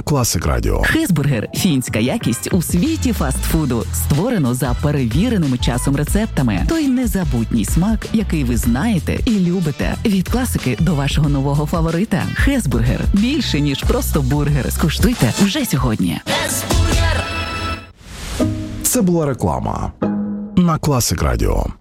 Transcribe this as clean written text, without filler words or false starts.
на Classic Radio. Хезбургер – фінська якість у світі фастфуду. Створено за перевіреними часом рецептами. Той незабутній смак, який ви знаєте і любите. Від класики до вашого нового фаворита. Хезбургер – більше, ніж просто бургер. Скуштуйте вже сьогодні. Це була реклама на Classic Radio.